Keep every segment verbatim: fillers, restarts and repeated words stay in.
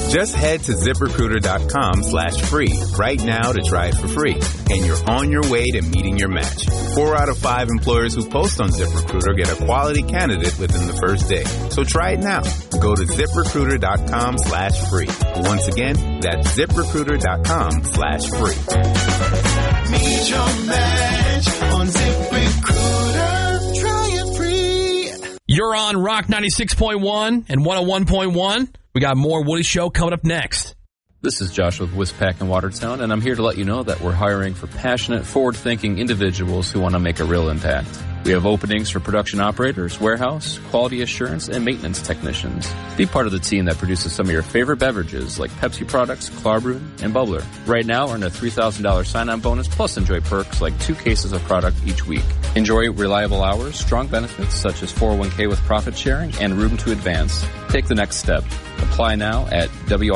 Just head to ZipRecruiter.com slash free right now to try it for free. And you're on your way to meeting your match. Four out of five employers who post on ZipRecruiter get a quality candidate within the first day. So try it now. Go to ZipRecruiter.com slash free. Once again, that's ZipRecruiter.com slash free. Meet your match on ZipRecruiter. Try it free. You're on Rock ninety-six point one and one oh one point one. We got more Woody Show coming up next. This is Josh with Wispack in Watertown, and I'm here to let you know that we're hiring for passionate, forward-thinking individuals who want to make a real impact. We have openings for production operators, warehouse, quality assurance, and maintenance technicians. Be part of the team that produces some of your favorite beverages like Pepsi products, Klarbrewin, and Bubbler. Right now, earn a three thousand dollars sign-on bonus, plus enjoy perks like two cases of product each week. Enjoy reliable hours, strong benefits such as four oh one k with profit sharing, and room to advance. Take the next step. Apply now at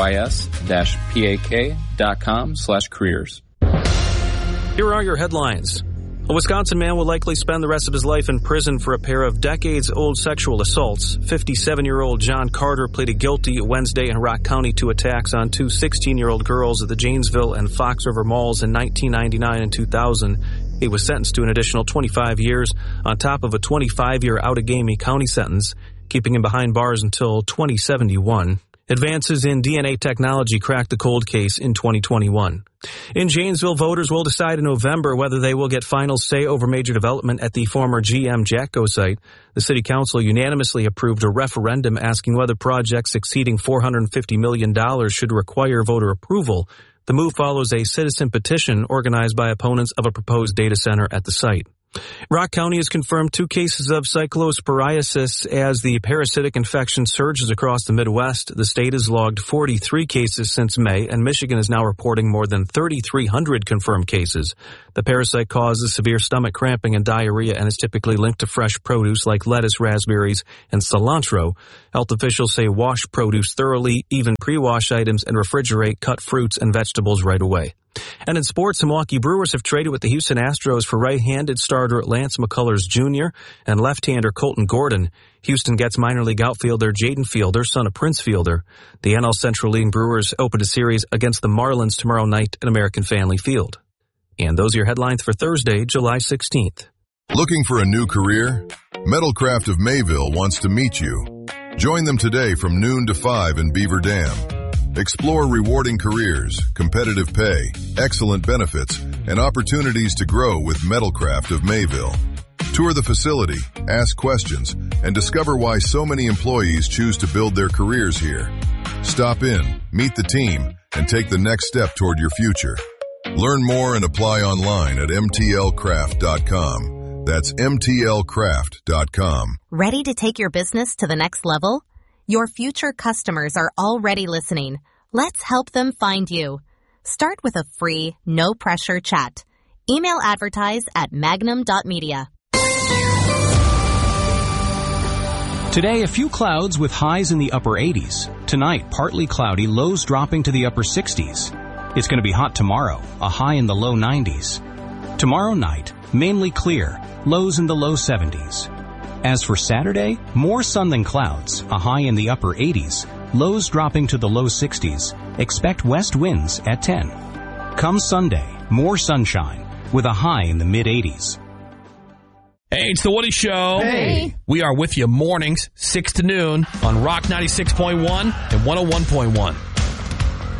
wis-pak.com slash careers. Here are your headlines. A Wisconsin man will likely spend the rest of his life in prison for a pair of decades-old sexual assaults. fifty-seven-year-old John Carter pleaded guilty Wednesday in Rock County to attacks on two sixteen-year-old girls at the Janesville and Fox River malls in nineteen ninety-nine and two thousand. He was sentenced to an additional twenty-five years on top of a twenty-five-year Outagamie County sentence, keeping him behind bars until twenty seventy-one. Advances in D N A technology cracked the cold case in twenty twenty-one. In Janesville, voters will decide in November whether they will get final say over major development at the former G M Jatco site. The city council unanimously approved a referendum asking whether projects exceeding four hundred fifty million dollars should require voter approval. The move follows a citizen petition organized by opponents of a proposed data center at the site. Rock County has confirmed two cases of cyclosporiasis as the parasitic infection surges across the Midwest. The state has logged forty-three cases since May, and Michigan is now reporting more than thirty-three hundred confirmed cases. The parasite causes severe stomach cramping and diarrhea and is typically linked to fresh produce like lettuce, raspberries, and cilantro. Health officials say wash produce thoroughly, even pre-wash items, and refrigerate cut fruits and vegetables right away. And in sports, the Milwaukee Brewers have traded with the Houston Astros for right-handed starter Lance McCullers Junior and left-hander Colton Gordon. Houston gets minor league outfielder Jaden Fielder, son of Prince Fielder. The N L Central League Brewers opened a series against the Marlins tomorrow night at American Family Field. And those are your headlines for Thursday, July sixteenth. Looking for a new career? Metalcraft of Mayville wants to meet you. Join them today from noon to five in Beaver Dam. Explore rewarding careers, competitive pay, excellent benefits, and opportunities to grow with Metalcraft of Mayville. Tour the facility, ask questions, and discover why so many employees choose to build their careers here. Stop in, meet the team, and take the next step toward your future. Learn more and apply online at m t l craft dot com. That's m t l craft dot com. Ready to take your business to the next level? Your future customers are already listening. Let's help them find you. Start with a free, no-pressure chat. Email advertise at magnum dot media. Today, a few clouds with highs in the upper eighties. Tonight, partly cloudy, lows dropping to the upper sixties. It's going to be hot tomorrow, a high in the low nineties. Tomorrow night, mainly clear, lows in the low seventies. As for Saturday, more sun than clouds, a high in the upper eighties, lows dropping to the low sixties. Expect west winds at ten. Come Sunday, more sunshine, with a high in the mid-eighties. Hey, it's the Woody Show. Hey. We are with you mornings, six to noon, on Rock ninety-six point one and one oh one point one.